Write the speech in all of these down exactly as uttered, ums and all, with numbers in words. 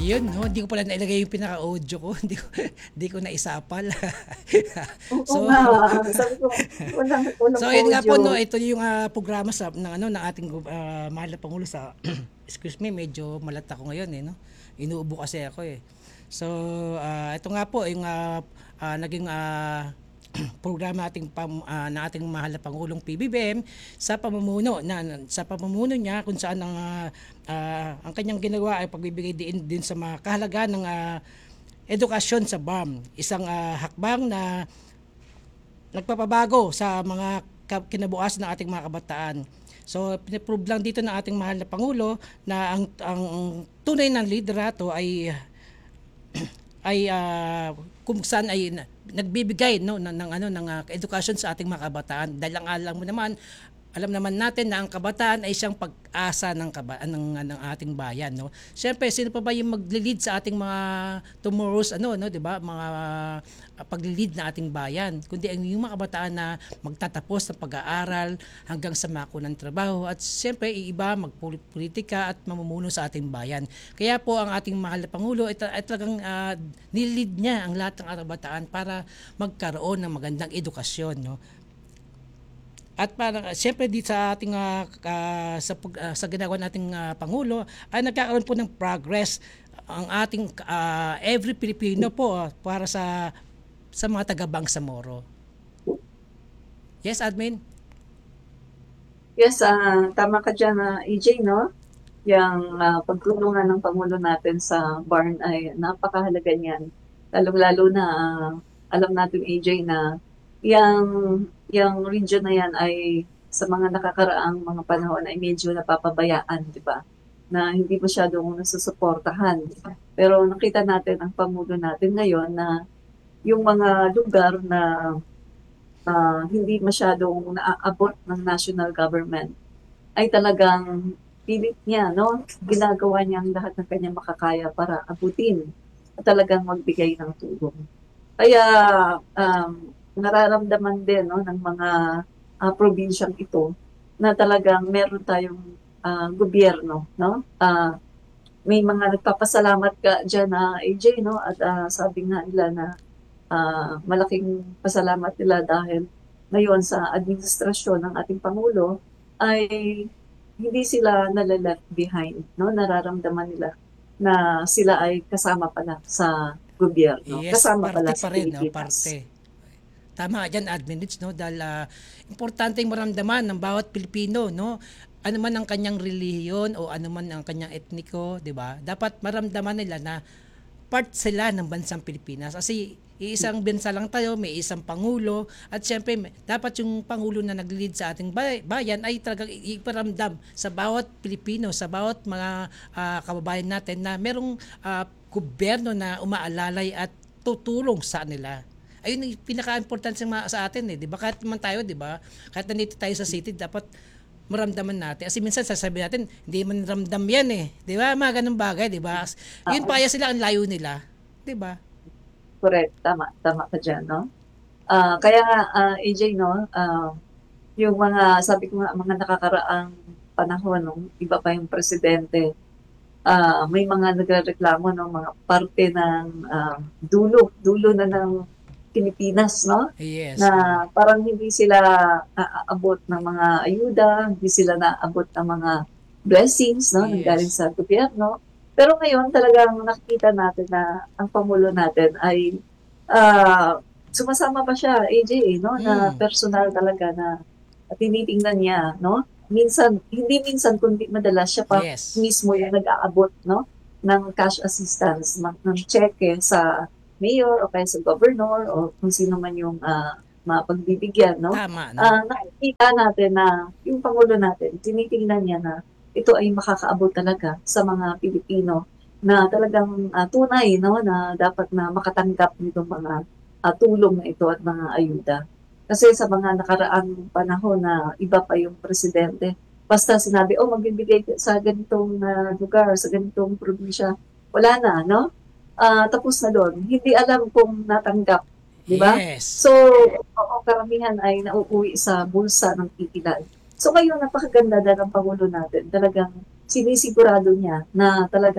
Ayun 'no, hindi ko pala nailagay yung pinaka-audio ko, hindi ko hindi ko naisapal. Oo So nga, sabi ko walang walang so ayun nga po 'no, audio. ito yung, ah, programa sa ng ano, ng ating gu ah, mahal na pangulo sa excuse me, medyo malat ako ngayon, eh, 'no. Inuubo kasi ako, eh. So, ah, ito nga po yung, ah, ah, naging, ah, programa ating pam ah, ng ating mahal na pangulong P B B M sa pamumuno na na- sa pamumuno niya kung saan ang, ah, ah, ang kanyang ginagawa ay pagbibigay din din sa mga kahalagahan ng, ah, edukasyon sa B A M. Isang, ah, hakbang na nagpapabago sa mga ka- kinabukasan ng ating mga kabataan. So, piniprove lang dito ng ating mahal na Pangulo na ang, ang tunay ng liderato ay ay ah, kung saan ay na- nagbibigay no ng, ng ano ng ah, edukasyon sa ating mga kabataan. Dahil ang alam mo naman, alam naman natin na ang kabataan ay siyang pag-asa ng kaba, ng, ng ating bayan, no. Siyempre, sino pa ba yung magli-lead sa ating mga tomorrow's ano no, 'di ba? Mga uh, pagli-lead na ating bayan, kundi ang yung mga kabataan na magtatapos ng pag-aaral hanggang sa mako ng trabaho at siyempre iiba magpolitika at mamumuno sa ating bayan. Kaya po ang ating mahal na pangulo ay, ay talagang uh, nilid niya ang lahat ng kabataan para magkaroon ng magandang edukasyon, no. At para siyempre dito sa ating ah, ah, sa pag- ah, sa ginagawa nating ah, pangulo ay nagkakaroon po ng progress ang ating ah, every Pilipino po ah, para sa sa mga taga Bangsamoro. Yes, admin. Yes, ah, tama ka diyan, ah, A J 'no? Yang, ah, pagtulungan ng pangulo natin sa barn ay napakahalaga niyan. Lalong-lalo na, ah, alam natin A J na yang yang region na yan ay sa mga nakakaraang mga panahon ay medyo napapabayaan, 'di ba? Na hindi masyadong nasusuportahan. Pero nakita natin ang pangulo natin ngayon na yung mga lugar na ah, hindi masyadong naaabot ng national government ay talagang pilit niya, no? Ginagawa niya ang lahat ng kanyang makakaya para abutin at talagang magbigay ng tulong. Kaya um, nararamdaman din no, ng mga uh, probinsyang ito na talagang meron tayong ah, gobyerno, no? Ah, may mga nagpapasalamat ka diyan na A J, no? At ah, sabi nga nila na ah, malaking pasalamat nila dahil ngayon sa administrasyon ng ating Pangulo ay hindi sila nala-left behind, no? Nararamdaman nila na sila ay kasama pala sa gobyerno, Yes, kasama parte pala pa sa rin, no, Pilipinas. parte. Tama ka dyan, admin Rich, no? Dahil ah, importanteng maramdaman ng bawat Pilipino, no? Ano man ang kanyang relihiyon o ano man ang kanyang etniko, di ba? Dapat maramdaman nila na part sila ng bansang Pilipinas. Kasi iisang bansa lang tayo, may isang pangulo, at syempre may- dapat yung pangulo na nag-lead sa ating bay- bayan ay talagang i- iparamdam sa bawat Pilipino, sa bawat mga ah, kababayan natin na merong ah, gobyerno na umaalalay at tutulong sa nila. Ayun yung pinaka-importante sa sa atin, eh, 'di ba? Kahit man tayo, 'di ba? Kahit nandito tayo sa city, dapat maramdaman natin. Kasi minsan sasabihin natin, hindi man ramdam yan, eh. 'Di ba? Mga ganung bagay, 'di ba? Yun Oo, pa kaya sila ang layo nila, 'di ba? correct. Tama, tama ka dyan, no? Ah, kaya nga, ah, A J, no, ah, yung mga, sabi ko nga, mga nakakaraang panahon, no, iba pa yung presidente, ah, may mga nagrereklamo, no, mga parte ng ah, dulo, dulo na ng Pilipinas, no, Yes, oo. na parang hindi sila naaabot ng mga ayuda, hindi sila naaabot ng mga blessings, no, nanggaling Yes. sa gobyerno. Pero ngayon talagang nakikita natin na ang Pangulo natin ay ah, sumasama pa siya, A J, eh, no, na Hmm. personal talaga na tinitingnan niya, no? Minsan, hindi minsan, kundi madalas siya pa Yes. mismo yung nag-aabot, no, ng cash assistance, ng, ng cheque sa mayor o kaya sa governor o kung sino man yung ah, mapagbibigyan, no? Tama, no? Ah, nakikita natin na yung Pangulo natin, tinitingnan niya na ito ay makakaabot talaga sa mga Pilipino na talagang ah, tunay, no, na dapat na makatanggap nitong mga ah, tulong na ito at mga ayuda. Kasi sa mga nakaraang panahon na iba pa yung presidente, basta sinabi, oh, magbibigay ka sa ganitong ah, lugar, sa ganitong probinsya, wala na, no? Ah, tapos na doon. Hindi alam kung natanggap, di ba? Yes. So, oo, karamihan ay nauuwi sa bulsa ng titilan. So ngayon, napakaganda na ng Pangulo natin. Talagang sinisigurado niya na talagang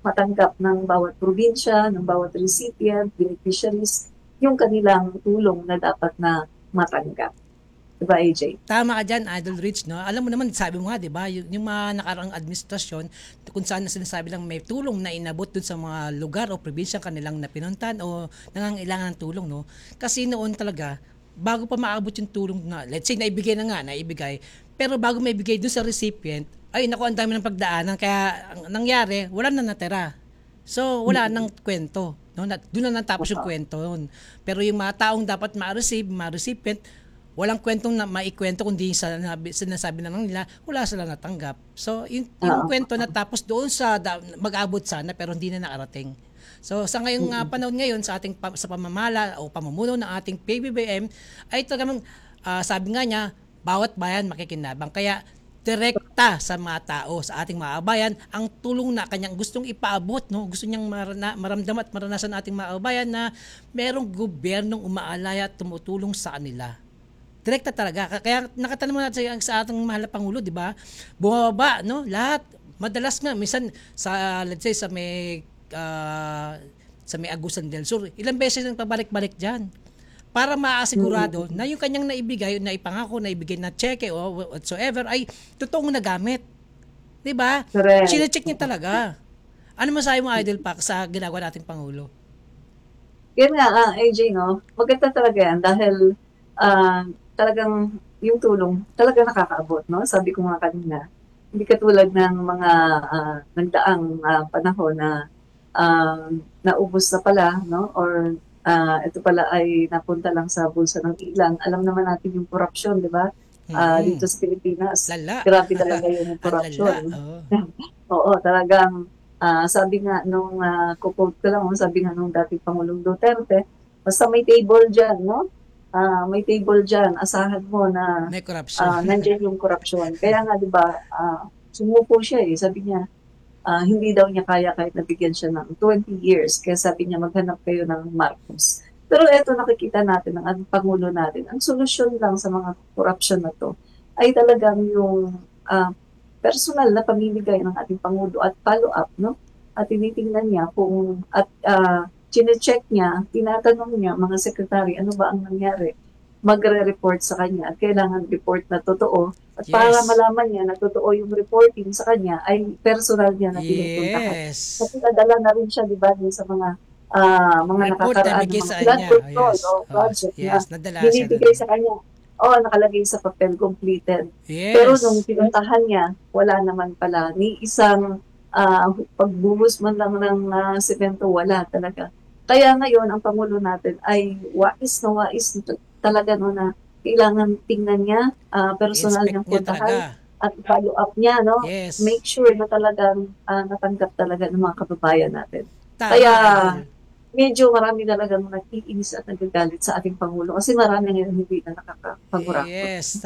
matanggap ng bawat probinsya, ng bawat recipient, beneficiaries, yung kanilang tulong na dapat na matanggap. Diba, A J? Tama ka dyan, Idol Rich, no? Alam mo naman, sabi mo nga, di ba, yung, yung mga nakaraang administrasyon, kung saan na sinasabi lang may tulong na inabot dun sa mga lugar o probinsya kanilang napinuntan o nangangailangan ng tulong, no? Kasi noon talaga, bago pa maabot yung tulong na, let's say, naibigay na nga, naibigay, pero bago maibigay dun sa recipient, ay, naku, ang dami ng pagdaanan, kaya ang nangyari, wala na natira. So, wala nang kwento. No? Na, doon na natapos yung kwento. Yun. Pero yung mga taong dapat ma-receive, ma-recipient, walang kwentong na maikwento kundi sa sinasabi na lang nila, wala sila natanggap. So, yung, yung Oo. kwento natapos doon sa da- mag-abot sana pero hindi na nakarating. So, sa ngayong uh, panahon ngayon sa ating pa- sa pamamala o pamumuno ng ating P B B M ay talagang uh, sabi nga niya, bawat bayan makikinabang. Kaya direkta sa mga tao, sa ating mga kabayan, ang tulong na kanyang gustong ipaabot, no? Gusto niyang marana, maramdaman at maranasan ating mga kabayan na merong gobyernong umaalaya at tumutulong sa kanila. Direkta talaga. Kaya nakatanong natin sa ating mahal na Pangulo, di ba? Bumababa, no? Lahat. Madalas nga, minsan sa, let's say, sa may, uh, sa may Agusan del Sur, ilang beses nang pabalik-balik dyan para maasigurado na yung kanyang naibigay, na ipangako, naibigay na cheque o whatsoever ay totoong nagamit. Di ba? Correct. Sine-check niya talaga. Ano masabi mo, Idol Pac, sa ginagawa nating Pangulo? Yan nga, ah, A J, no? Maganda talaga yan dahil ah, talagang yung tulong talaga nakakaabot, no? Sabi ko nga kanina, hindi katulad ng mga ah, nagdaang ah, panahon na ah, naubos na pala, no? Or ah, ito pala ay napunta lang sa bulsa ng ilan. Alam naman natin yung korupsyon, di ba? Ah, Mm-hmm. dito sa Pilipinas, Lala. grabe talaga yung Ang lala. korupsyon. Oh. Oo, talagang ah, sabi nga nung uh, quote ko lang, oh, sabi nga nung dating Pangulong Duterte, basta may table dyan, no? Ah, may table dyan, asahan mo na May corruption. ah, nandiyan yung korupsyon. Kaya nga, di ba, ah, sumuko siya eh. Sabi niya, ah, hindi daw niya kaya kahit nabigyan siya ng twenty years. Kaya sabi niya, maghanap kayo ng Marcos. Pero eto, nakikita natin ng ating Pangulo natin, ang solusyon lang sa mga korupsyon na to ay talagang yung ah, personal na pamimigay ng ating Pangulo at follow-up, no? At tinitingnan niya kung, at uh, chine-check niya, tinatanong niya, mga sekretary, ano ba ang nangyari? Magre-report sa kanya at kailangan report na totoo. At Yes. para malaman niya na totoo yung reporting sa kanya, ay personal niya na pinupuntahan. Yes. Kasi nadala na rin siya, di ba, dun sa mga ah, mga Report na nakakaraan ng bigay mga sa flood kanya. control Yes. o Oh, project na yes. Nadala siya binibigay doon. sa kanya. Oo, nakalagay sa papel completed. Yes. Pero nung pinuntahan niya, wala naman pala. Ni isang ah, pagbuhos man lang ng ah, semento, wala talaga. Kaya ngayon, ang Pangulo natin ay wais na wais na talaga no, na kailangan tingnan niya, ah, personal Inspect niyang niya puntahan talaga. at follow up niya, no? Yes. Make sure na talagang ah, natanggap talaga ng mga kababayan natin. Tama, Kaya Idol. medyo marami talagang nag-iinis at nagagalit sa ating Pangulo kasi marami ngayon hindi na nakakapagurako. Yes.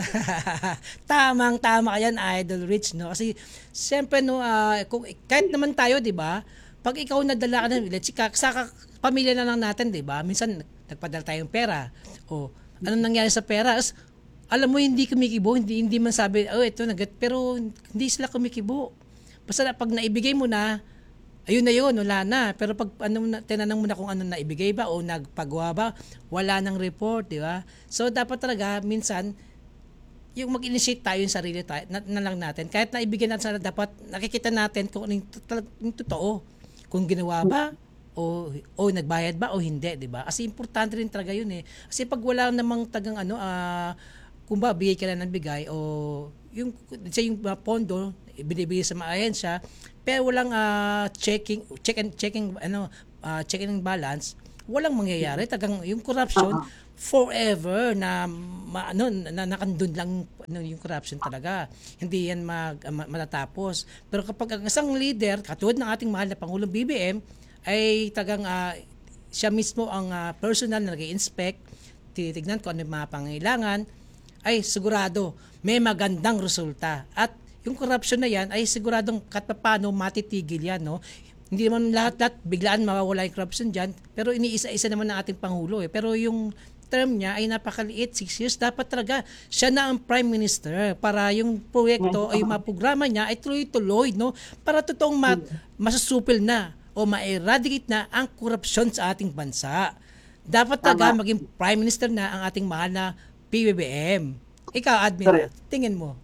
Tamang tama ka yan, Idol Rich, no? Kasi siyempre no, ah, kung kahit naman tayo, 'di ba? Pag ikaw nadala ka ng let's say, ka- sa ka- pamilya na lang natin, 'di ba? Minsan nagpadala tayong pera. O anong nangyari sa pera? As, alam mo hindi kumikibo, hindi hindi man sabi, oh, ito nagat, pero hindi sila kumikibo. Basta na, pag naibigay mo na, ayun na yun, wala na. Pero pag ano, na- tinanong mo na kung ano na ibigay ba o nagpagawa ba, wala nang report, di ba? So, dapat talaga, minsan, yung mag-initiate tayo yung sarili tayo, na, na lang natin. Kahit na ibigay natin sana, dapat nakikita natin kung ano yung, tot- yung totoo. Kung ginawa ba, o o nagbayad ba o hindi, di ba? Kasi importante rin talaga yun eh. Kasi pag wala namang tagang ano, ah, kung ba bigay ka lang ng bigay o yung sa yung uh, pondo binibigay sa mga ahensya pero walang ah, checking check and checking ano ah, checking and balance, walang mangyayari tagang yung corruption Oo. forever na ma, ano na nakandun lang ano, yung corruption talaga. Hindi yan mag, ah, ma- matatapos. Pero kapag ang isang leader katulad ng ating mahal na Pangulong B B M ay tagang ah, siya mismo ang ah, personal na nag-i-inspect, tinitignan kung ano yung mga pangailangan, ay sigurado may magandang resulta. At yung corruption na yan ay siguradong kahit paano matitigil yan, no? Hindi naman lahat-lahat biglaan mawawala yung corruption dyan, pero iniisa-isa naman ng ating Pangulo eh. Pero yung term niya ay napakaliit, six years, dapat talaga siya na ang Prime Minister para yung proyekto ay maprograma niya ay tuloy-tuloy, no? Para totoong ma- masusupil na o ma-eradicate na ang korupsyon sa ating bansa. Dapat talaga Tama. maging Prime Minister na ang ating mahal na P B B M. Ikaw, Admin, Correct. tingin mo?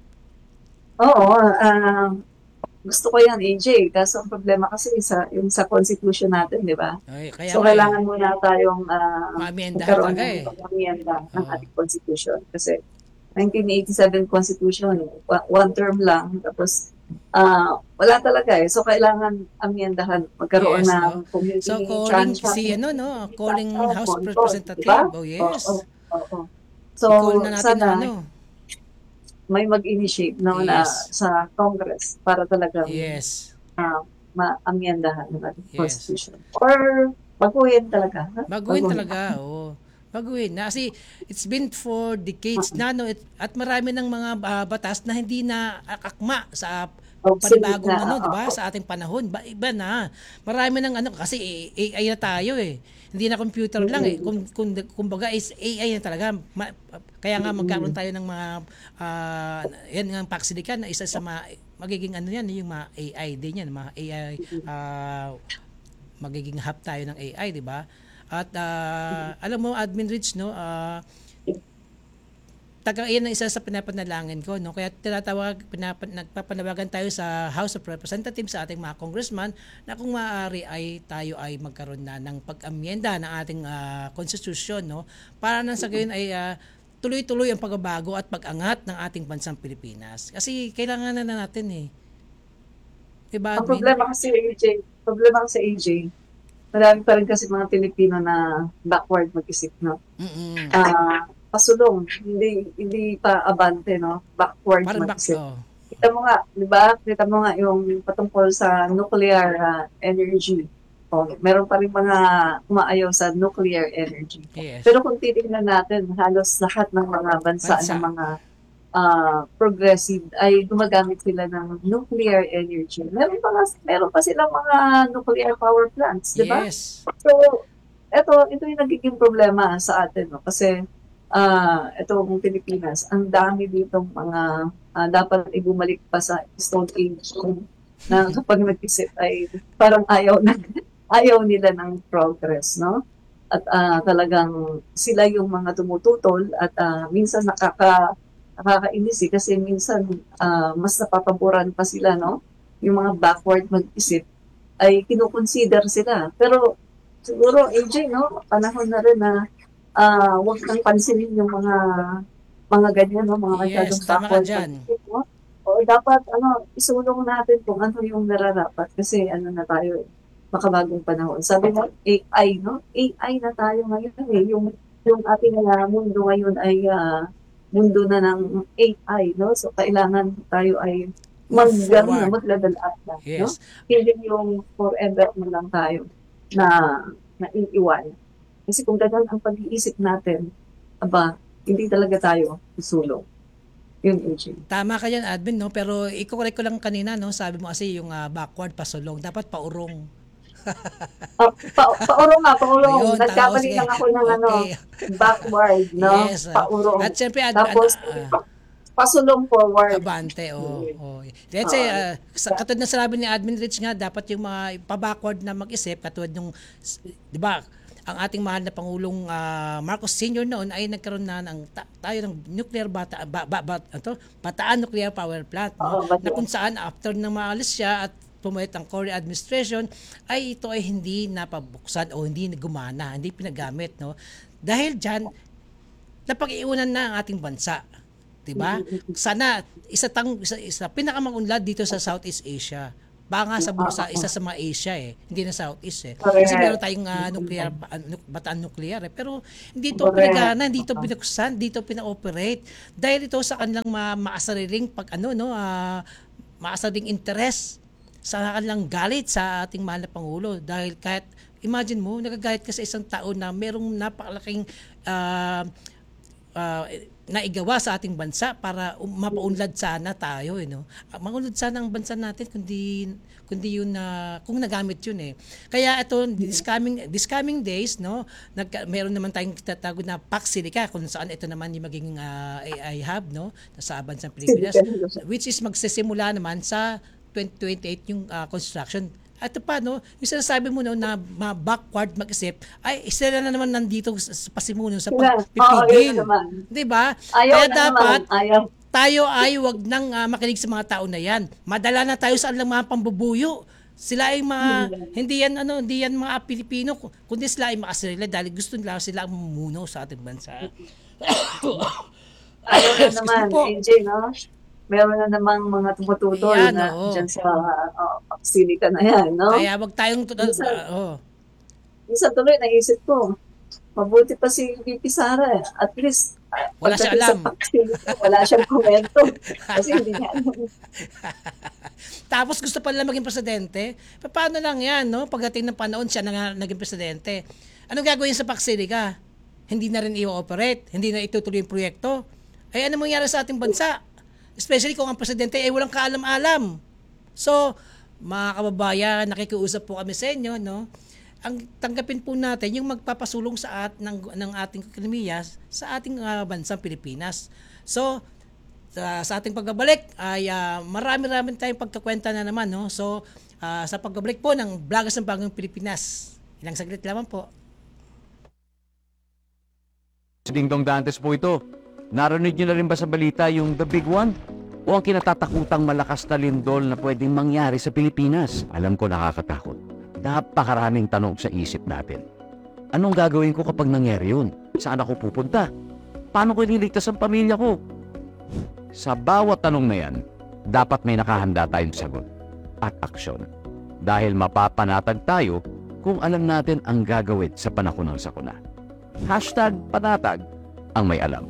Oo, ah, gusto ko yan, A J. Kaso ang problema kasi sa, yung sa constitution natin, di ba? Ay, kaya So, nga eh, kailangan muna tayong uh, maamiendahan magkaroon talaga ng eh. pag-amienda ng Oo. ating constitution. Kasi nineteen eighty-seven constitution, wa- one term lang, tapos ah, wala talaga eh. So, kailangan amiendahan, magkaroon Yes, ng no? community So, calling franchise, si, ano, no? Calling oh, House control, di ba? Representative. Oh, yes. Oo, oo. So, I-call na natin na, sana ano? may mag-initiate no, na Yes. sa Congress para talagang Yes. uh, ma-amiendahan ng ating Yes. constitution. Or baguhin talaga. Ha? Baguhin talaga, oo. Baguhin na kasi it's been for decades na, no, it- at marami ng mga ah, batas na hindi na akma sa Obsolete panibagong na, ano, 'di ba? oo. Sa ating panahon, ba iba na. Marami ng ano kasi A I na tayo eh. Hindi na computer lang eh. Kung kung kumbaga is A I na talaga. Ma- kaya nga magkaroon tayo ng mga ah, yan nga paksilikan na isa sa mga magiging ano yan yung mga A I din yan, mga A I ah, magiging hub tayo ng A I, di ba? At ah, alam mo, Admin Rich, no, ah, taga yan ang isa sa pinapanalangin ko, no? Kaya tinatawag, pinapa, nagpapanawagan tayo sa House of Representatives, sa ating mga congressman, na kung maaari ay tayo ay magkaroon na ng pag-amyenda ng ating ah, constitution, no? Para nang sa gayon ay ah, tuloy-tuloy ang pagbabago at pag-angat ng ating bansang Pilipinas. Kasi kailangan na, na natin eh. Diba, Ang Admin? problema kasi, A J, problema kasi, A J, marami pa rin kasi mga Pilipino na backward mag-isip, no? Mm-mm. Ah, pasulong, hindi hindi pa abante, no? Backward Parang back, mag-isip. oh. Kita mo nga, di ba? Kita mo nga yung patungkol sa nuclear ah, energy. O, meron pa rin mga umaayaw sa nuclear energy. Yes. Pero kung titignan natin, halos lahat ng mga bansa, Bansa. ng mga ah, progressive ay gumagamit sila ng nuclear energy. Meron pa, nga- meron pa silang mga nuclear power plants, di ba? Yes. So, ito, ito yung nagiging problema sa atin, no? Kasi, ah, ito ang Pilipinas, ang dami ditong mga, ah, dapat ibumalik pa sa Stone Age, na kapag nag-isip ay parang ayaw na, ayaw nila ng progress, no? At ah, talagang sila yung mga tumututol at ah, minsan nakaka, nakakainis eh, kasi minsan ah, mas napapaboran pa sila, no? Yung mga backward mag-isip ay kinukonsider sila. Pero siguro, A J, no, panahon na rin na ah wag kang pansinin yung mga mga ganyan, no, mga Yes, masyadong tama ka backward dyan. pag-isip, no? O dapat, ano, isulong natin kung ano yung nararapat kasi ano na tayo, eh, makabagong panahon. Sabi mo, A I, no? A I na tayo ngayon, eh. Yung, yung ating ah, mundo ngayon ay ah, mundo na ng A I, no? So, kailangan tayo ay mag, Move ano, na, forward. maglevel up na, no? Yes. Hindi yung forever na lang tayo na naiiwan. Kasi kung ganun ang pag-iisip natin, aba, hindi talaga tayo isulong. Yun, A J. Tama ka yan, Admin, no? Pero i-correct ko lang kanina, no? Sabi mo kasi yung ah, backward pasulong. Dapat paurong. Ah, pa, paurong nga, paurong. Ayun, tama. Nagkamali Sige. lang ako ng ano, Okay. backward, no? Yes. ah. Paurong. At syempre, ad, Tapos, ano, ah, pasulong forward. abante, oh, oh. Let's say, uh, sa, katulad na sabi ni Admin Rich nga, dapat yung mga pa-backward na mag-isip, katulad yung, s- di ba, ang ating mahal na Pangulong ah, Marcos Senior noon ay nagkaroon na ng ta- tayo ng nuclear bata, ba, ba, ba, ano, Bataan Nuclear Power Plant, no? Oo, Bataan. Na kung saan after na maalis siya at pumayat ang Cory administration, ay ito ay hindi napabuksan o hindi gumana, hindi pinagamit, no? Dahil diyan napag-iunan na ang ating bansa. 'Di ba? Sana isa tang isa, isa pinakamaunlad dito sa Southeast Asia. Baka nga sa buong sa isa sa mga Asia eh, hindi na Southeast eh. Kasi Correct. meron tayong ah, nuclear ah, nu- bataan nuclear eh. Pero hindi to Correct. pinagana, hindi to binuksan, hindi to pina-operate dahil ito sa kanilang ma maasariling pag ano no, ah, maasaring interest sa kanilang galit sa ating mahal na Pangulo dahil kahit imagine mo nagagalit ka sa isang tao na merong napakalaking ah, ah, naigawa sa ating bansa para um, mapaunlad sana tayo, eh, no? Ah, Maunlad sana ang bansa natin kundi kundi yun na kung nagamit yun eh. Kaya ito this coming this coming days, no, nag meron naman tayong tatawag na Pax Silica kung saan ito naman yung magiging ah, A I hub, no, sa bansang Pilipinas, which is magsisimula naman sa twenty twenty-eight yung ah, construction. At pa, no, yung sinasabi mo no, na ma- backward mag-isip, ay sila na naman nandito sa sa pasimuno sa Sila. pagpipigil. Oo, yun naman. Di ba? Ayaw Kaya na dapat, naman. Ayaw. tayo ay wag nang ah, makinig sa mga tao na yan. Madala na tayo sa alang mga pambubuyo. Sila ay mga, hindi yan ano, hindi yan mga Pilipino, kundi sila ay makasarili dahil gusto nila sila ang mamumuno sa ating bansa. Ayaw na Excuse naman, me po. A J, no? Meron na namang mga tumututol Yan, na oo. dyan sa uh, Paxilica na yan, no? Kaya wag tayong, Minsan- uh, oh. Minsan tuloy, naisip ko, mabuti pa si V P Sara. eh. At least, ah, Wala siya pagdating alam. Sa Paxilica, wala siyang komento. Kasi hindi niya alam. Tapos gusto pa nila maging presidente. Pa- Paano lang yan, no? Pagdating ng panahon, siya na nga naging presidente. Anong gagawin sa Paxilica? Hindi na rin i-operate, hindi na itutuloy yung proyekto. Ay ano mangyari sa ating bansa? Especially kung ang presidente ay walang kaalam-alam. So, mga kababayan, nakikiusap po kami sa inyo, no? Ang tanggapin po natin yung magpapasulong sa at ng ng ating ekonomiya sa ating ah, bansang Pilipinas. So, sa, sa ating pagbabalik ay ah, marami-rami tayong pagkakwenta na naman, no? So, ah, sa pagbabalik po ng Vloggers ng Bagong Pilipinas. Ilang saglit lamang po. Si Dingdong Dantes po ito. Narinig niyo na rin ba sa balita yung The Big One? O ang kinatatakutang malakas na lindol na pwedeng mangyari sa Pilipinas? Alam ko nakakatakot. Napakaraming tanong sa isip natin. Anong gagawin ko kapag nangyari yun? Saan ako pupunta? Paano ko ililigtas ang pamilya ko? Sa bawat tanong na yan, dapat may nakahanda tayong sagot at aksyon. Dahil mapapanatag tayo kung alam natin ang gagawin sa panahon ng sakuna. Hashtag panatag ang may alam.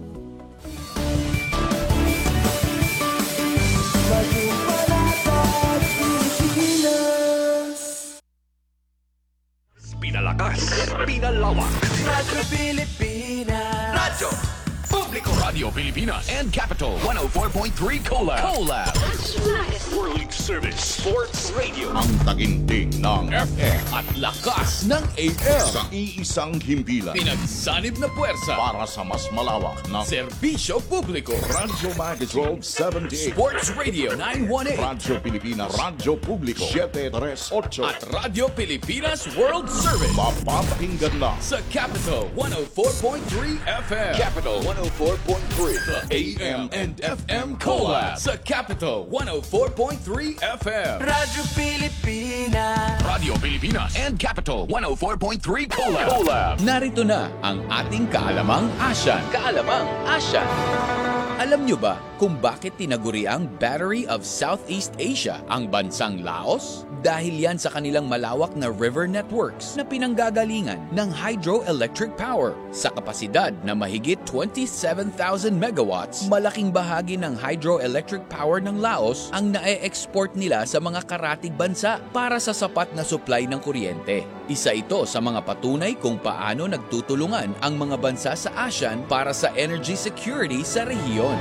Pinalakas, pinalawak. Radyo Pilipinas. Radyo Publiko Radio Pilipinas and Capital one oh four point three Collab. Collab. World Service Sports Radio. Ang taginting ng F M at lakas ng A M. sa iisang himpilan Pinagsanib na puwersa. para sa mas malawak na Serbisyo Publiko. Radyo Magazine twelve seventy-eight, Sports Radio nine one eight. Radyo Pilipinas, Radyo Publiko seven thirty-eight, At Radyo Pilipinas World Service. mapapakinggan na Sa Capital one oh four point three F M. Capital one oh four point three. The A M and F M Collab. Sa Capital one oh four point three F M. Radyo Pilipinas. Radio Pilipinas and Capital one oh four point three Collab. Collab. Narito na ang ating kaalamang Asyan. Kaalamang Asyan. Alam nyo ba kung bakit tinaguri ang Battery of Southeast Asia ang bansang Laos? Dahil yan sa kanilang malawak na river networks na pinanggagalingan ng hydroelectric power. Sa kapasidad na mahigit twenty-seven thousand megawatts, malaking bahagi ng hydroelectric power ng Laos ang nae-export nila sa mga karatig bansa para sa sapat na supply ng kuryente. Isa ito sa mga patunay kung paano nagtutulungan ang mga bansa sa ASEAN para sa energy security sa rehiyon.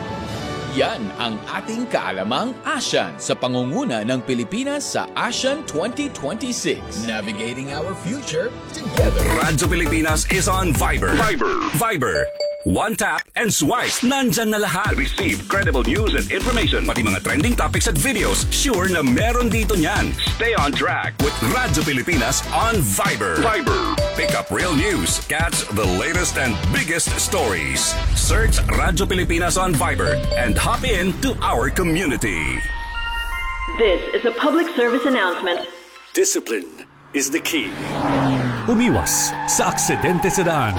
Yan ang ating kaalamang ASEAN sa pangunguna ng Pilipinas sa ASEAN twenty twenty-six. Navigating our future together. Radyo Pilipinas is on Viber. Viber. Viber. One tap and swipe. Nandyan na lahat. Receive credible news and information. Pati mga trending topics at videos. Sure na meron dito niyan. Stay on track with Radyo Pilipinas on Viber. Viber. Pick up real news. Catch the latest and biggest stories. Search Radyo Pilipinas on Viber and hop in to our community. This is a public service announcement. Discipline is the key. Umiwas sa aksidente sa daan.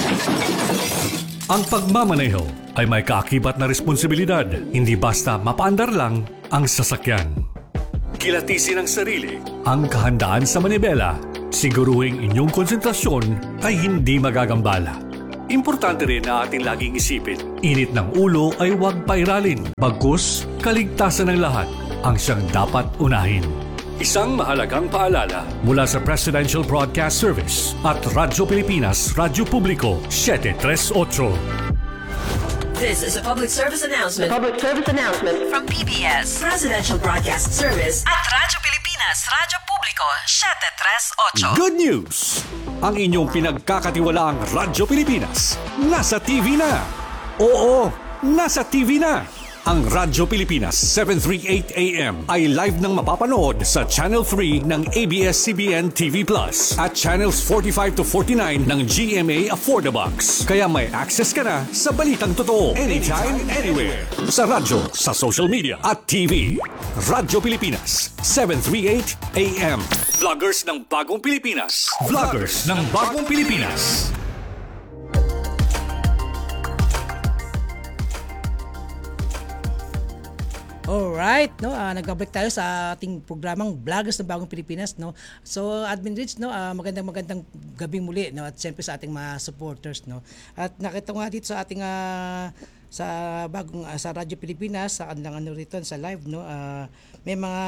Ang pagmamaneho ay may kaakibat na responsibilidad, hindi basta mapaandar lang ang sasakyan. Kilatisin ang sarili, ang kahandaan sa manibela, siguruhing inyong konsentrasyon ay hindi magagambala. Importante rin na ating laging isipin, init ng ulo ay huwag pairalin, bagkus kaligtasan ng lahat ang siyang dapat unahin. Isang mahalagang paalala mula sa Presidential Broadcast Service at Radyo Pilipinas, Radyo Publiko seven thirty-eight. This is a public service announcement Public service announcement. from P B S Presidential Broadcast Service at Radyo Pilipinas, Radyo Publiko, seven three eight. Good news! Ang inyong pinagkakatiwalaang Radyo Pilipinas nasa T V na. Oo, nasa T V na. Ang Radyo Pilipinas seven thirty-eight A M ay live nang mapapanood sa Channel three ng A B S C B N T V Plus at Channels forty-five to forty-nine ng G M A Affordabox. Kaya may access ka na sa balitang totoo anytime, anywhere. Sa radyo, sa social media at T V. Radyo Pilipinas seven thirty-eight A M. Vloggers ng Bagong Pilipinas. Vloggers ng Bagong Pilipinas. Alright, no, uh, nagbabalik tayo sa ating programang Vloggers ng Bagong Pilipinas, no. So, Admin Rich, no, uh, magandang magandang gabi muli, no, at siyempre sa ating mga supporters, no. At nakita ko nga dito sa ating uh, sa bagong uh, sa Radyo Pilipinas, sa kanilang ano rito sa live, no, uh, may mga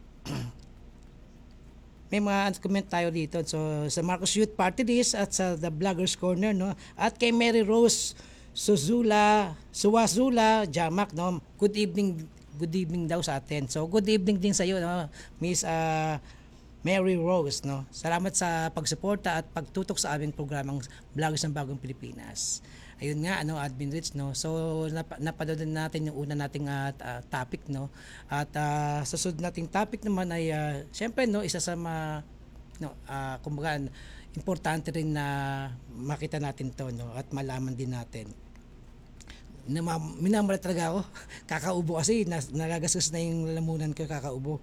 may mga comment tayo dito. So, sa Marcos Youth Party List at sa The Vloggers Corner, no, at kay Mary Rose Suzula, Suwazula Jamak, no. Good evening. Good evening daw sa atin. So, good evening din sa iyo, no, Miss uh, Mary Rose, no. Salamat sa pagsuporta at pagtutok sa aming programang Vloggers ng Bagong Pilipinas. Ayun nga, ano, Admin Rich, no. So, nap- napanood natin yung una nating uh, uh, topic, no. At uh, sa sunod nating topic naman ay uh, syempre, no, isa sa mga no, uh, kumbaga importante rin na makita natin 'to, no, at malaman din natin. Na minamara talaga ako. Kakaubo kasi nas, nagagasgas na yung lalamunan ko, kakaubo.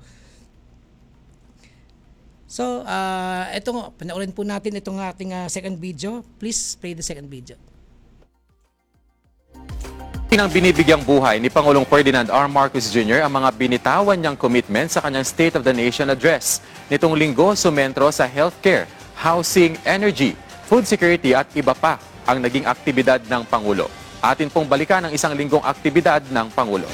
So, uh, ito nga, panoorin po natin itong ating uh, second video. Please play the second video. Nang binibigyang buhay ni Pangulong Ferdinand R. Marcos Junior ang mga binitawan niyang commitment sa kanyang State of the Nation address. Nitong linggo, sumentro sa healthcare, housing, energy, food security at iba pa ang naging aktibidad ng Pangulo. Atin pong balikan ang isang linggong aktibidad ng Pangulo.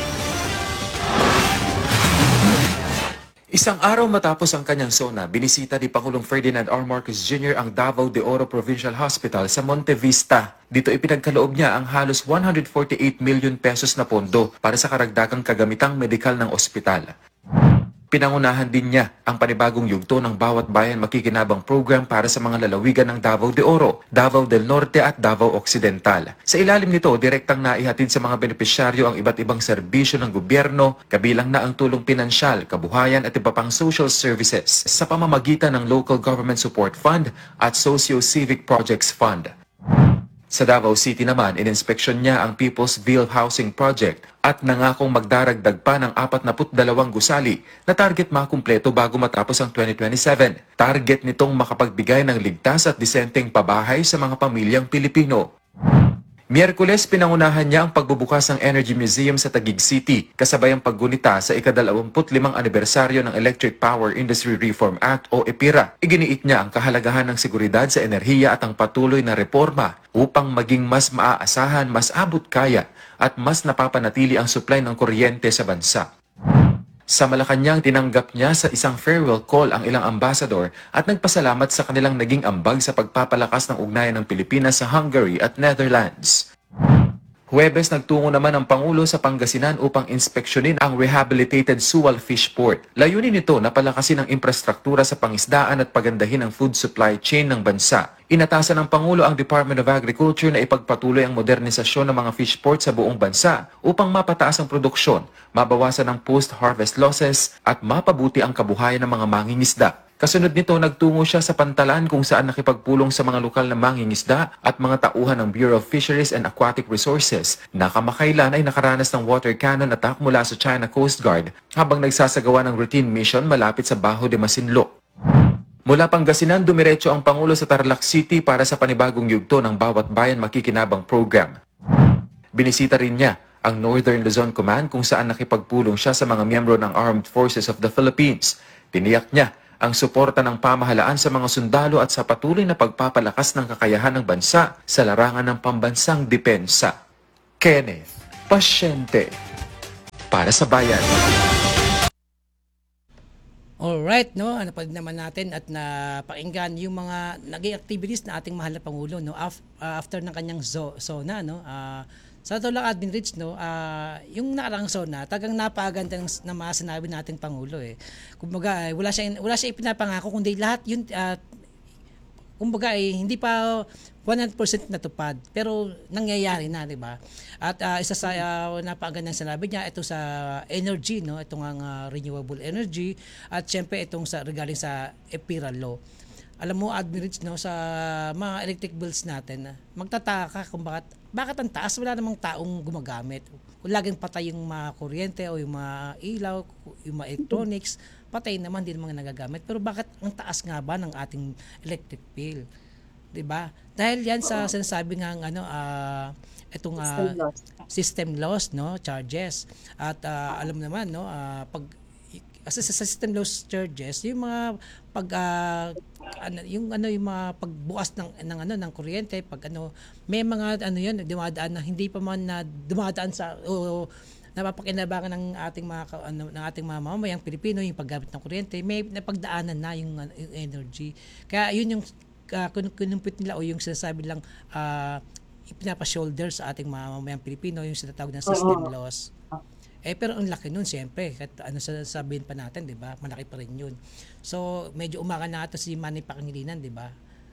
Isang araw matapos ang kanyang sona, binisita ni Pangulong Ferdinand R. Marcos Junior ang Davao de Oro Provincial Hospital sa Monte Vista. Dito ipinagkaloob niya ang halos one hundred forty-eight million pesos na pondo para sa karagdagang kagamitang medikal ng ospital. Pinangunahan din niya ang panibagong yugto ng Bawat Bayan Makikinabang program para sa mga lalawigan ng Davao de Oro, Davao del Norte at Davao Occidental. Sa ilalim nito, direktang naihatid sa mga benepisyaryo ang iba't ibang serbisyo ng gobyerno, kabilang na ang tulong pinansyal, kabuhayan at iba pang social services sa pamamagitan ng Local Government Support Fund at Socio-Civic Projects Fund. Sa Davao City naman, ininspeksyon niya ang People's Ville Housing Project at nangakong magdaragdag pa ng forty-two gusali na target makumpleto bago matapos ang twenty twenty-seven. Target nitong makapagbigay ng ligtas at disenteng pabahay sa mga pamilyang Pilipino. Miyerkules, pinangunahan niya ang pagbubukas ng Energy Museum sa Taguig City, kasabay ang paggunita sa ikadalawamput limang anibersaryo ng Electric Power Industry Reform Act o EPIRA. Iginiit niya ang kahalagahan ng seguridad sa enerhiya at ang patuloy na reforma upang maging mas maaasahan, mas abot kaya at mas napapanatili ang supply ng kuryente sa bansa. Sa Malacanang, tinanggap niya sa isang farewell call ang ilang ambassador at nagpasalamat sa kanilang naging ambag sa pagpapalakas ng ugnayan ng Pilipinas sa Hungary at Netherlands. Huwebes, nagtungo naman ang Pangulo sa Pangasinan upang inspeksyonin ang rehabilitated Sual Fish Port. Layunin nito na palakasin ang infrastruktura sa pangisdaan at pagandahin ang food supply chain ng bansa. Inatasan ng Pangulo ang Department of Agriculture na ipagpatuloy ang modernisasyon ng mga fish port sa buong bansa upang mapataas ang produksyon, mabawasan ang post-harvest losses at mapabuti ang kabuhayan ng mga mangingisda. Kasunod nito, nagtungo siya sa Pantalan kung saan nakipagpulong sa mga lokal na mangingisda at mga tauhan ng Bureau of Fisheries and Aquatic Resources na kamakailan ay nakaranas ng water cannon attack mula sa China Coast Guard habang nagsasagawa ng routine mission malapit sa Bajo de Masinloc. Mula Pangasinan, dumiretso ang Pangulo sa Tarlac City para sa panibagong yugto ng Bawat Bayan Makikinabang program. Binisita rin niya ang Northern Luzon Command kung saan nakipagpulong siya sa mga miyembro ng Armed Forces of the Philippines. Tiniyak niya ang suporta ng pamahalaan sa mga sundalo at sa patuloy na pagpapalakas ng kakayahan ng bansa sa larangan ng pambansang depensa. Kenneth Pasyente, para sa bayan. Alright, no, napag naman natin at napakinggan yung mga naging activities na ating mahal na Pangulo, no, Af- uh, after ng kanyang zo- zona, no, uh, Sa totoo lang, Admin Rich, no, ah, yung nakarang SONA, tagang napaganda ng, ng mga sinabi nating Pangulo eh. Kumbaga, eh, wala siya wala siya ipinapangako kundi lahat yun ah, kumbaga eh, hindi pa one hundred percent natupad pero nangyayari na, di ba? At ah, isa sa uh, napakagandang sinabi niya ito sa energy, no, itong ang ah, renewable energy at syempre itong sa regarding sa EPIRA law. Alam mo, Admin Rich, no, sa mga electric bills natin, magtataka ka kung bakit bakit ang taas, wala namang taong gumagamit. Kung laging patay yung mga kuryente o yung mga ilaw, yung mga electronics, patay naman, hindi naman nagagamit. Pero bakit ang taas nga ba ng ating electric bill? 'Di ba? Dahil yan sa sinasabi nga ano ah itong ah, System loss. system loss, no, charges. At ah, alam naman, no, ah, pag kasi sa system loss charges, yung mga pag ah, ano, yung ano yung mga pagbukas ng ng ano ng kuryente, pag ano may mga ano yun dumadaan na hindi pa man na dumadaan sa o, napapakinabangan ng ating mga ka- ano, ng ating mga mamamayang Pilipino yung paggamit ng kuryente, may napagdaanan na yung, ano, yung energy. Kaya yun yung uh, kinumpit nila o yung sinasabi lang uh, ipinapa-shoulder sa ating mga mamamayang Pilipino yung sinatawag ng system Oo. loss. Eh pero ang laki nun siyempre, kahit ano sasabihin pa natin, 'di ba? Malaki pa rin 'yun. So medyo umaka na ito si Manny Pangilinan, 'di ba?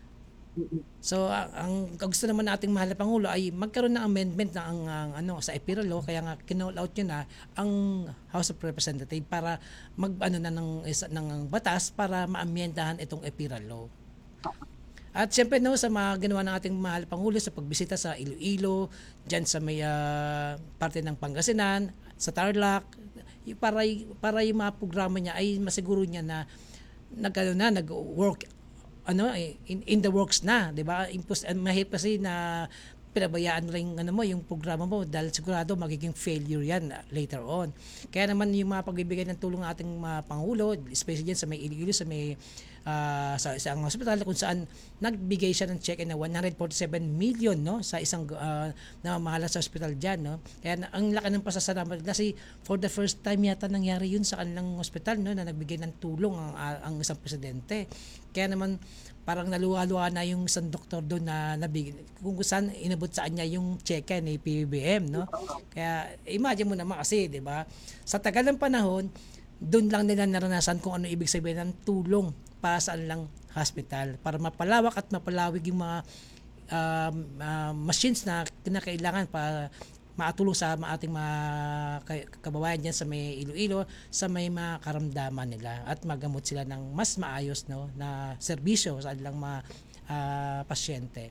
So ang, ang gusto naman nating mahal na Pangulo ay magkaroon ng amendment na ang, ang ano sa EPIRA law, kaya nga kinall out niya na ang House of Representatives para mag ano na ng isa, ng batas para maamyendahan itong EPIRA law. At siyempre, no, sa mga ginawa ng ating mahal Pangulo sa pagbisita sa Iloilo, dyan sa may ah, parte ng Pangasinan, sa Tarlac, y- para, y- para yung mga programa niya ay masiguro niya na nag, ano na, nag-work ano, eh, in, in the works na, di ba? Impos, uh, mahirap kasi na pinabayaan rin ano mo, yung programa mo dahil sigurado magiging failure yan uh, later on. Kaya naman yung mga pagbibigay ng tulong ng ating mga Pangulo, especially dyan sa may Iloilo, sa may uh, sa isang hospital kung saan nagbigay siya ng check na one hundred forty-seven million, no, sa isang uh, namamahala sa hospital dyan, no. Kaya na, ang laki ng pasasalamat kasi for the first time yata nangyari yun sa kanilang hospital, no, na nagbigay ng tulong ang, ang isang presidente. Kaya naman parang naluwa-luwa na yung isang doktor doon na nabigyan kung saan inabot sa kanya yung cheque ni P B B M, no. Kaya imagine mo naman kasi, 'di ba? Sa tagal ng panahon, doon lang nila naranasan kung ano ibig sabihin ng tulong para sa lang hospital para mapalawak at mapalawig yung mga um, uh, machines na kinakailangan para maatulong sa ating mga kababayan dyan sa may Iloilo, sa may mga karamdaman nila at magamot sila ng mas maayos, no, na serbisyo sa kanilang mga uh, pasyente.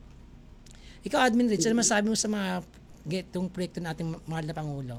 Ikaw, Admin Rich, ano masabi mo sa mga itong proyekto nating mahal na Pangulo?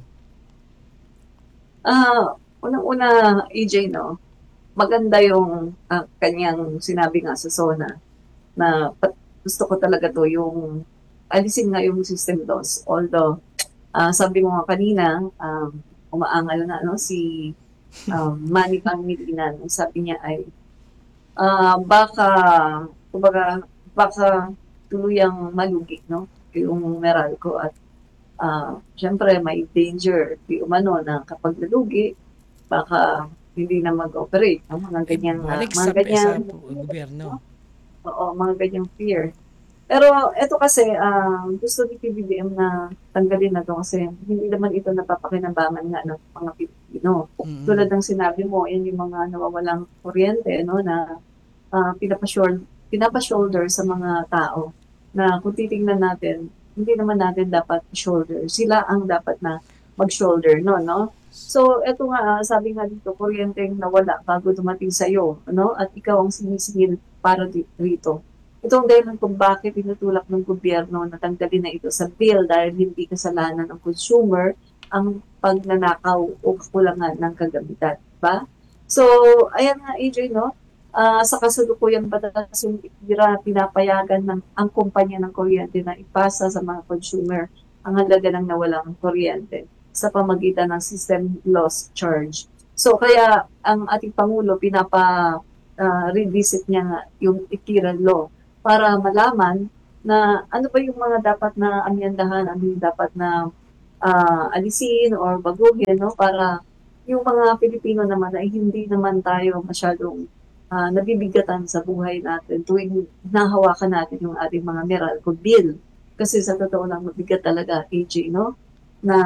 Ah, unang-una, E J, no, maganda yung ah, kanyang sinabi nga sa SONA na pat- gusto ko talaga to yung alisin nga yung system loss. Although, ah, sabi mo nga kanina, um, umaangal na ano, si um, Manny Pangilinan. Ang sabi niya ay, ah, baka, kumbaga, baka tuluyang malugi, no? Yung Meralco at ah, syempre may danger di umano na kapag nalugi, baka hindi na mag-operate. No? Mga ganyang, ah, Balik mga sa, ganyang, sa gobyerno. oo, mga ganyang fear. Pero ito kasi, ah, gusto ni P B B M na tanggalin na to kasi hindi naman ito napapakinabangan nga ng mga Pilipino. Mm. Tulad ng sinabi mo, yan yung mga nawawalang kuryente, no, na uh, pinapa-shoulder, pinapa-shoulder sa mga tao na kung titingnan natin, hindi naman natin dapat shoulder. Sila ang dapat na mag-shoulder, no, no? So, eto nga, ah, sabi nga dito, kuryenteng nawala bago dumating sa'yo, no? At ikaw ang sinisingil para di- rito. Ito ang dahilan kung bakit tinutulak ng gobyerno na tanggalin na ito sa bill dahil hindi kasalanan ng consumer ang pagnanakaw o kakulangan ng kagamitan. Diba? So, ayan nga, A J, no? Uh, sa kasalukuyang batas yung IRA, pinapayagan ng ang kumpanya ng kuryente na ipasa sa mga consumer ang halaga ng nawalang kuryente sa pamagitan ng system loss charge. So, kaya ang ating Pangulo, pinapa uh, revisit niya nga yung IRA law para malaman na ano ba yung mga dapat na amyandahan, ano yung dapat na uh, alisin or baguhin, no? Para yung mga Pilipino naman ay hindi naman tayo masyadong uh, nabibigatan sa buhay natin tuwing nahawakan natin yung ating mga Meralco bill. Kasi sa totoo lang, mabigat talaga, A J, no? Na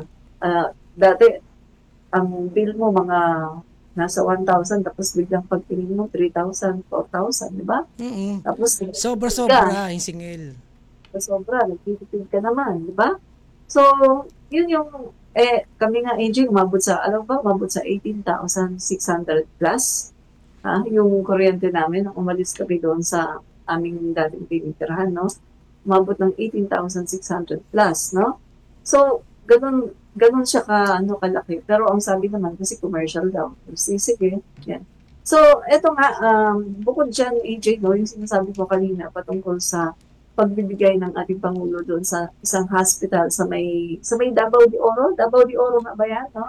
ah, dati, ang bill mo mga nasa one thousand, tapos biglang pagtingin mo three thousand, four thousand, di ba? Mm. Tapos, Sobra-sobra yung singil. sa sobra, nagtitipid ka naman, di ba? So, yun yung, eh, kami nga, A J, umabot sa, alam ba, umabot sa eighteen thousand six hundred plus, ha, yung kuryente namin, nung umalis kami doon sa aming dating tinitirahan, no? Umabot ng eighteen thousand six hundred plus, no? So, ganun, ganun siya ka, ano, kalaki. Pero ang sabi naman, kasi commercial daw. Sige, sige, yan. So, eto nga, um, bukod dyan, A J, no, yung sinasabi ko kanina, patungkol sa pagbibigay ng ating Pangulo doon sa isang hospital sa may sa may Davao de Oro. Davao de Oro nga ba yan, no?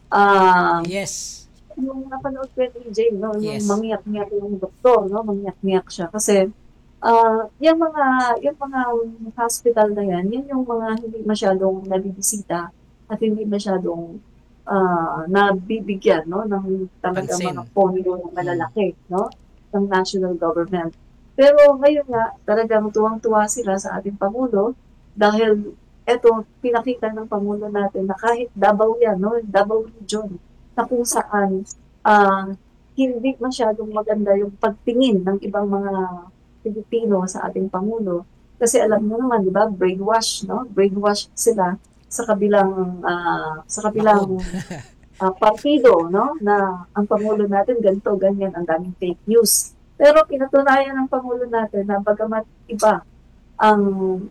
Ah, Yes. yung napanood ko yung A J, no? Yung Yes. mangyak-ngyak yung doktor, no? Mangyak-ngyak siya. Kasi, ah, yung mga, yung mga hospital na yan, yun yung mga hindi masyadong nabibisita at hindi masyadong ah, nabibigyan, no? Ng talagang Pansin. mga pondo na malalaki, no? Ng national government. Pero ngayon nga, talagang tuwang-tuwa sila sa ating Pangulo dahil eto, pinakita ng Pangulo natin na kahit Davao yan, no? Davao region, na kung saan ah, hindi masyadong maganda yung pagtingin ng ibang mga Pilipino sa ating Pangulo. Kasi alam mo naman, di ba, brainwash, no? Brainwash sila sa kabilang ah, sa kabilang ah, partido, no? Na ang Pangulo natin ganito, ganyan, ang daming fake news. Pero pinatunayan ng Pangulo natin na bagamat iba ang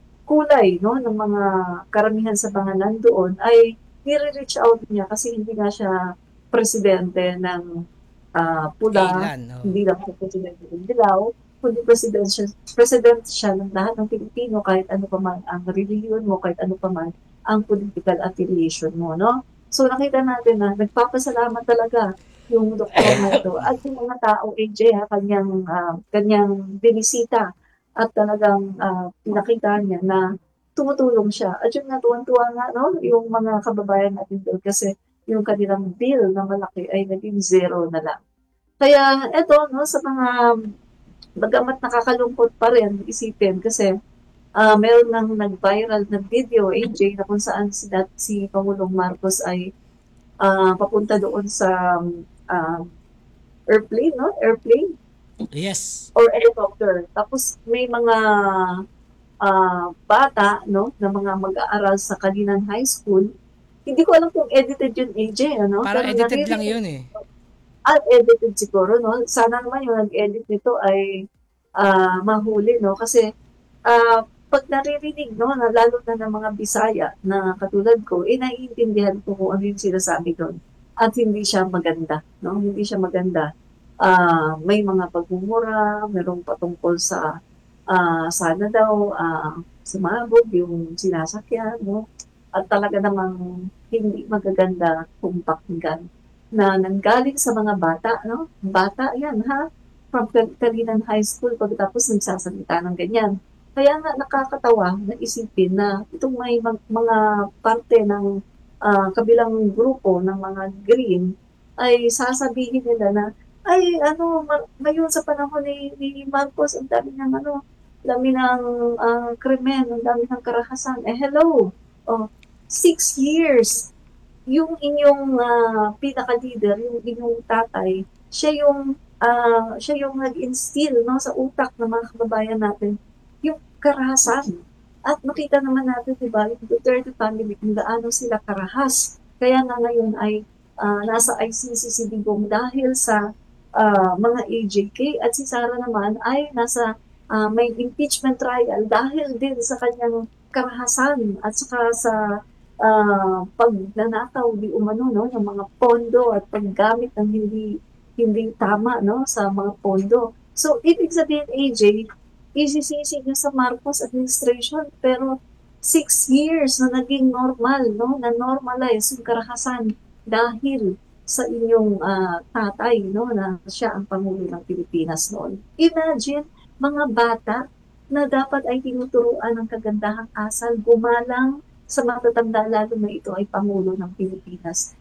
kulay, no, ng mga karamihan sa mga nandoon ay nire-reach out niya kasi hindi nga siya presidente ng ah, pula, Kailan, oh. hindi lang siya presidente ng Dilaw, kundi president siya, president siya ng lahat ng Pilipino kahit ano pa man ang religion mo, kahit ano pa man ang political affiliation mo, no? So nakita natin na nagpapasalamat talaga yung doktor na ito at yung mga tao, A J, ha, kanyang, ah, kanyang binisita at talagang ah, pinakita niya na tumutulong siya. At yung natuwan-tuwa nga, no, yung mga kababayan natin doon kasi yung kanilang bill na malaki ay naging zero na lang. Kaya eto, no, sa mga, bagamat nakakalungkot pa rin isipin kasi ah meron nang nag-viral na video, A J, na kung saan si, dat- si Pangulong Marcos ay ah, papunta doon sa ah, airplane, no? Airplane Yes. or helicopter. Tapos may mga ah, bata, no, na mga mag-aaral sa Kalinan High School. Hindi ko alam kung edited yun, A J, ano? Parang Pero edited naririnig- lang yun eh. Ah, edited siguro, no? Sana naman yung nag-edit nito ay ah, mahuli, no? Kasi ah, pag naririnig, no, na lalo na ng mga Bisaya na katulad ko, eh, naiintindihan ko kung ano yung sinasabi doon. At hindi siya maganda, no? Hindi siya maganda. Ah, may mga pagmumura, merong patungkol sa ah, sana daw ah, sumabog yung sinasakyan, no? At talaga namang hindi magaganda kung pakinggan na nanggaling sa mga bata, no? Bata yan, ha? From Kal- Kalinan High School, pagkatapos nagsasalita ng ganyan. Kaya nga nakakatawa na isipin na itong may mag- mga parte ng ah, kabilang grupo ng mga green ay sasabihin nila na ay ano, ma- ngayon sa panahon ni, ni Marcos, ang dami ng ano, dami ng ah, krimen, ang dami ng karahasan. Eh hello, oh, six years yung inyong ah, pinaka-leader, yung inyong tatay, siya yung ah, siya yung nag-instill, no, sa utak ng mga kababayan natin yung karahasan. At makita naman natin, di ba, yung Duterte family, kung gaano sila karahas. Kaya nga ngayon ay ah, nasa I C C si Digong dahil sa ah, mga A J K at si Sara naman ay nasa ah, may impeachment trial dahil din sa kanyang karahasan at saka sa ah, pagnanakaw di umano, no, ng mga pondo at paggamit ng hindi hindi tama, no, sa mga pondo. So ibig sabihin, A J, isisisi niya sa Marcos administration pero six years na naging normal, no, na normalize yung karahasan dahil sa inyong ah, tatay, no, na siya ang Pangulo ng Pilipinas noon. Imagine, mga bata na dapat ay tinuturuan ng kagandahang asal, gumalang sa matatanda lalo na ito ay Pangulo ng Pilipinas.